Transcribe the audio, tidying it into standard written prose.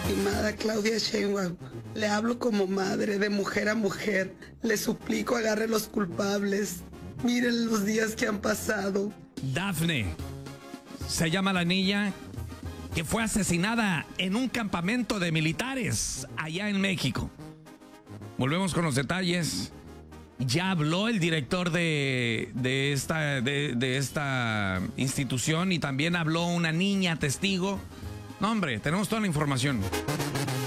Estimada Claudia Sheinbaum, le hablo como madre, de mujer a mujer. Le suplico agarre los culpables. Miren los días que han pasado. Dafne, se llama la niña que fue asesinada en un campamento de militares allá en México. Volvemos con los detalles. Ya habló el director de esta institución y también habló una niña testigo. No, hombre, tenemos toda la información.